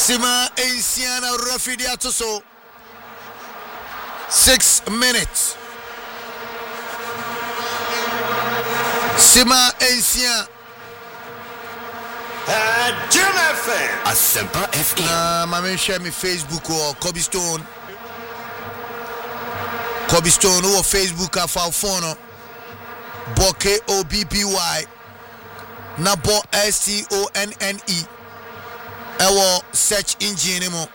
Sima Ensiana referee atoso 6 minutes. Sima Ensiana Jim FM. Asempa FM. Mama share me Facebook or Kobe Stone. Kobe Stone or Facebook afa phone. Boke OBBY. Nabo STONNE. Ewo search engine mo.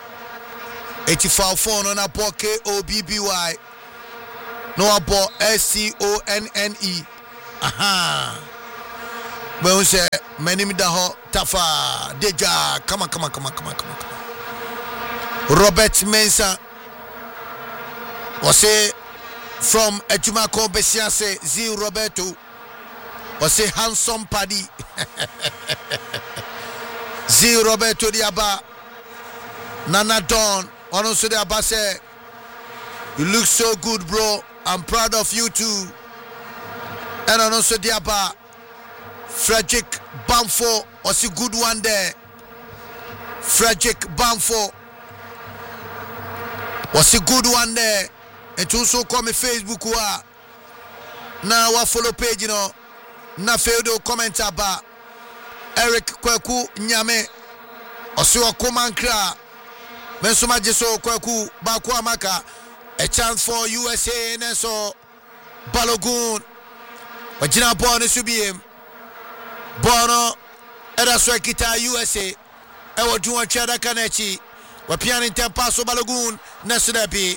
85 phone on Nabo KOBBY. No abo STONNE. Aha. But say many me daho tafa deja come on. Robert Mensah was say from Ejumako Besia say Z Roberto was say handsome paddy Z Roberto Diaba Nana Don also Diaba say you look so good, bro. I'm proud of you too. And also Diaba Frederick Bamfo was a good one there. Frederick Bamfo was a good one there. And also call me Facebook now I follow page, you know. Na feudo comment about Eric Kweku Nyame Osua Komankra Mensuma Jeso Kweku Bakwa Maka a chance for USA and so Balogun Wajina Bono Subiem Bono Eraswekita USA Ewa Juan Chada Kanechi Wapian in Tempaso Balogun Nasudapi.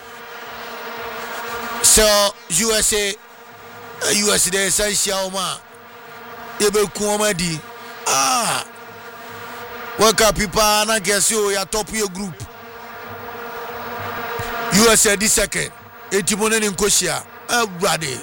So USA there say Xiaoma Ebe Kuamadi Work up people and guess you are top your group. USA this second Etimonen in Koshia Brady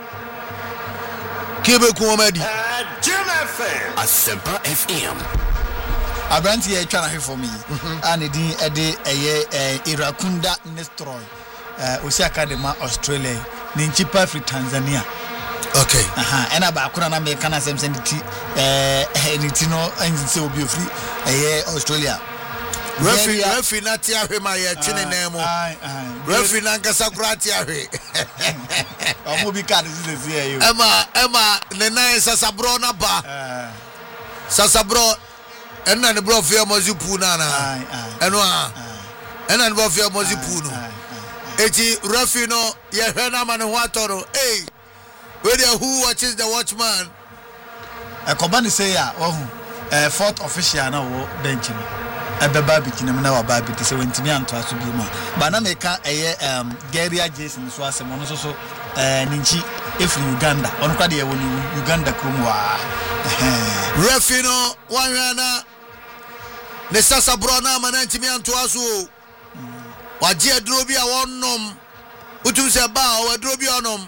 Kebe Kuamadi Jim FM. Asempa FM. Abranti e twa na for me and edin ede Irakunda Nestroy Osi Academy Australia Ninchipa free Tanzania. Okay. And about Kurana Mekana Semsenity Nitino and so be free Australia. Refi Natia Hemaya Chinemo. Refi Nangasakratia. Omobi card is here. Emma Nena Sasabrona Ba Sasabro and then the bro for Mozipuna and then bro for Mozipuno. Eti Rafino Yahana Manawatoro. Hey, where who watches the watchman? A command say, fourth official now benching. A baby kinamina or baby to 70 and to us to be more. Banameka Gary Jason Swassa Monoso Ninchi if Uganda on Kadia Uganda Kumwa Rafino Wayana Nesasa Brona Manantimian to us. Wajia drobia wonom utum se ba wa drobia onom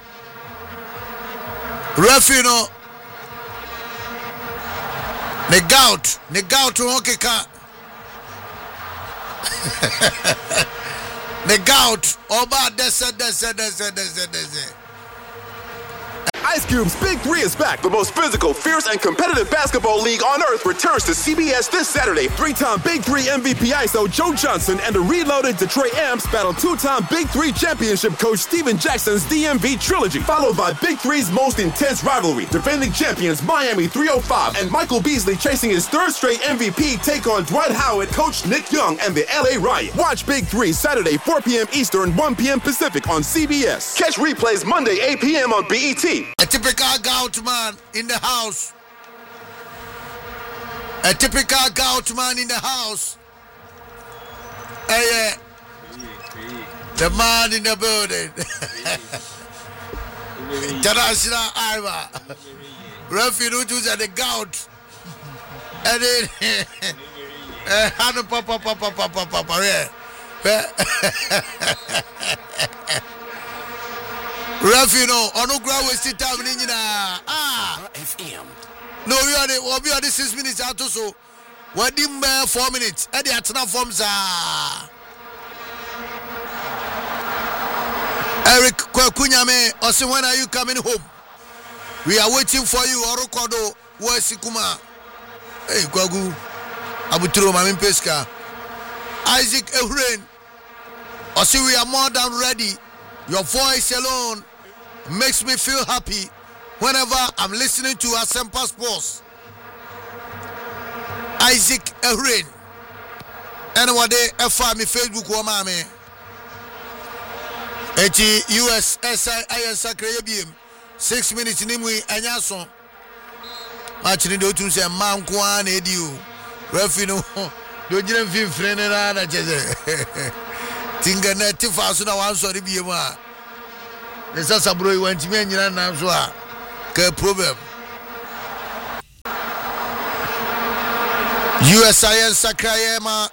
Rafino ne gout hokeka ne gout oba dese Ice Cube's Big 3 is back. The most physical, fierce, and competitive basketball league on earth returns to CBS this Saturday. 3-time Big 3 MVP ISO Joe Johnson and the reloaded Detroit Amps battle 2-time Big 3 championship coach Steven Jackson's DMV trilogy, followed by Big 3's most intense rivalry. Defending champions Miami 305 and Michael Beasley chasing his third straight MVP take on Dwight Howard, coach Nick Young, and the LA Riot. Watch Big 3 Saturday 4 p.m. Eastern, 1 p.m. Pacific on CBS. Catch replays Monday 8 p.m. on BET. A typical gout man in the house. A typical gout man in the house. Hey, the man in the building. International Iva. Refugees at the gout. And then papa. Rafino, ono gra waste time ni nyina. FM. No, we are the 6 minutes out so. What dim 4 minutes. E dey atena form za. Eric Kwakunyame, Osi, when are you coming home? We are waiting for you. Orokodo, Wesikuma. Hey, Kwagu. Abuturo Mamin Pesca. Isaac Ehrin. I see we are more than ready. Your voice alone makes me feel happy whenever I'm listening to Asempa Sports. Isaac Ehrin. Anyway, they FR me Facebook woman me. USSI Sacre 6 minutes in we anyaso. Match ni do tun say man kwa na edio. Referee no do gina film friend na jeje. Tinga na tifa so na wan so bi mu a. Nesa sabro yi wantimi anyina na so a ka problem. USIN Sakrayema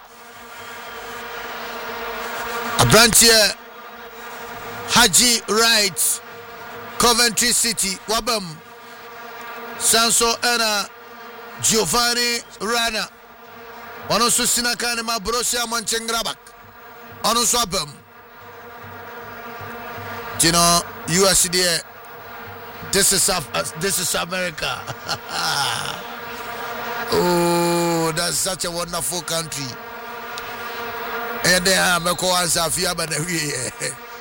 Abrantier Haji Wright Coventry City Wabam Sanso Ena Giovanni Rana Onoso Sinakane ma Borussia Mönchengladbach Onoso Abam you know USDA this is America. Oh, that's such a wonderful country. And they have a course of Yabanaway.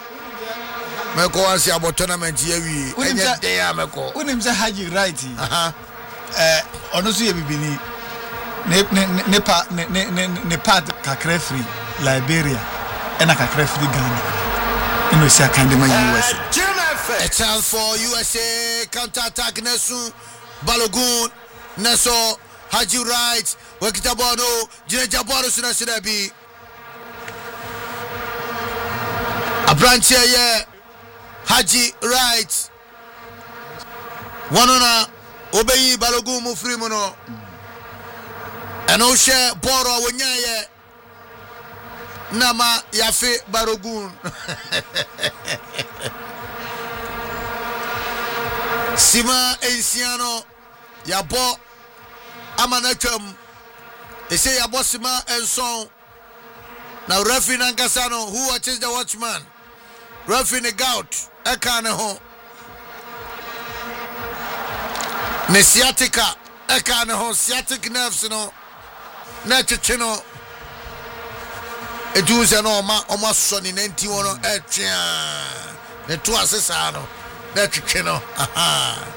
Meko about tournament here. And yet they are Meko. When him say Haji right. Honestly, Bibini Nepal Kakrefri, Liberia, and a Kakrefri Ghana. In Russia, kind of USA. A chance for USA counter-attack Nesu Balogun Neso Haji Wright Wakitabono Jinejaboro Sinasidabi a branch here Haji Wright Wanona Obeyi Balogun Mufrimono and Oshe Boro Wanyaye Nama Yafe Barogun Sima Enciano Yabo Amanachum. They say Yabo Sima and Song. Now Referee Nankasano, who watches the watchman? Referee the gout. Ekaneho. Ne sciatica. Ekaneho. Sciatic nerves no. Netchino. It was an almost sonny 91 etchia. The two assessano. Netchino. Aha.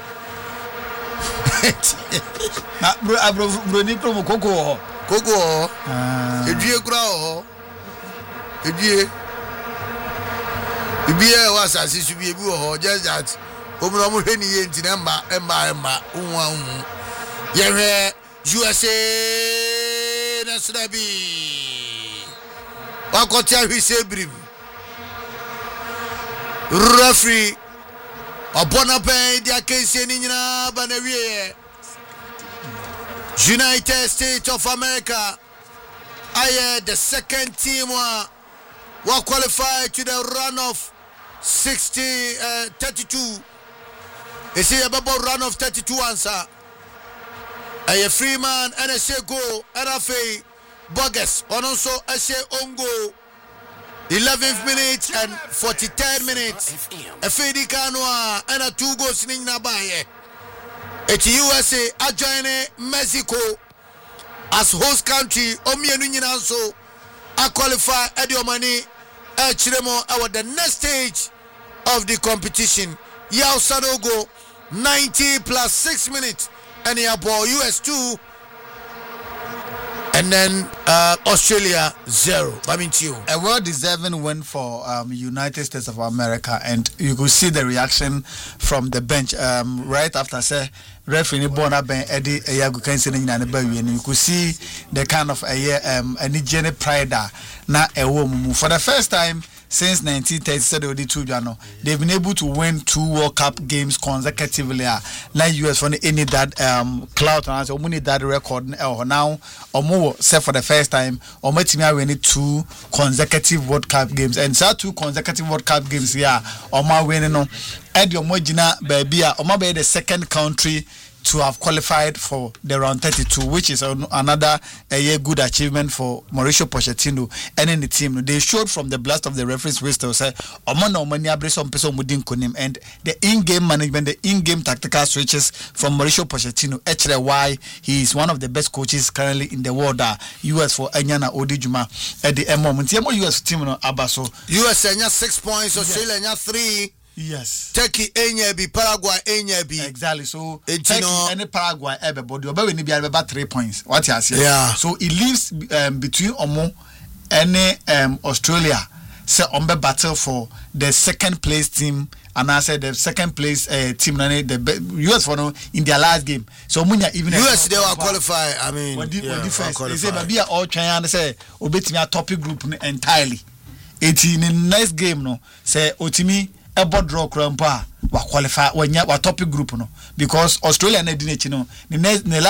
Bruni promo Coco. Edie grow. Edie was as it should be just that. Omo Henny in Emma. USA Nasrabi. Wakotia Hisebrim. Referee. Abonape dia case nina banawie United States of America aye the second team wa qualify to the run of 32 they say about run of 32 answer aye Freeman and a say go and a fay Bogus and also a say ongo 11th minute and 43rd minute. A Fedi Kanwa and a 2 goals in Nabaye. At USA adjoining Mexico as host country. Omianin also a qualify Ediomani Chiremo our the next stage of the competition. Yao Sanogo 90 plus 6 minutes and Yabo US 2. And then Australia 0. A well-deserving win for United States of America, and you could see the reaction from the bench right after say referee Bona Ben Eddie Yago Kensin and you could see the kind of a pride na a woman for the first time since 1930. They've been able to win 2 World Cup games consecutively. Now US for any that clout and also need that record now or more set for the first time or Metimia winning 2 consecutive World Cup games and so 2 consecutive World Cup games here or my winning no Eddie Mojina baby or maybe the second country to have qualified for the round 32, which is another good achievement for Mauricio Pochettino and in the team. They showed from the blast of the referee's whistle, and the in-game management, the in-game tactical switches from Mauricio Pochettino. Actually, why he is one of the best coaches currently in the world. US for Enyana Odijuma at the moment. US team Abaso. US 6 points, Australia 3. Yes. Turkey Enyebi, Paraguay Enyebi. Exactly. So Turkey any Paraguay everybody we need about 3 points. What you say? Yeah. So it leaves between Omo and Australia. So on the battle for the second place team, and I said the second place team the US for no in their last game. So Munya even US they were qualified. I mean, what difference? They say maybe all China say obetimi a topic group entirely. 18 in next game no say otimi ebo draw krampa wa qualify wa topic group no because Australia na dinchi no the